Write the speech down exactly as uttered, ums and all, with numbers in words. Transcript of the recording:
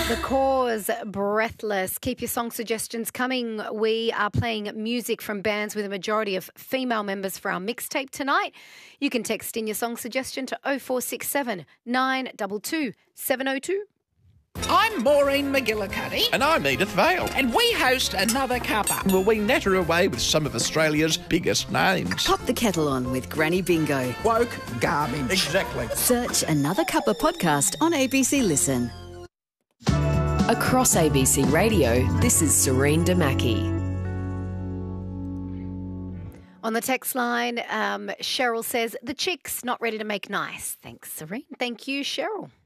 The Cause, Breathless. Keep your song suggestions coming. We are playing music from bands with a majority of female members for our mixtape tonight. You can text in your song suggestion to oh four six seven, nine two two, seven oh two. I'm Maureen McGillicuddy. And I'm Edith Vale. And we host Another Cuppa. Will we natter away with some of Australia's biggest names? Pop the kettle on with Granny Bingo. Woke garbage. Exactly. Search Another Cuppa podcast on A B C Listen. Across A B C Radio, this is Serene Damaki. On the text line, um, Cheryl says, the chick's not ready to make nice. Thanks, Serene. Thank you, Cheryl.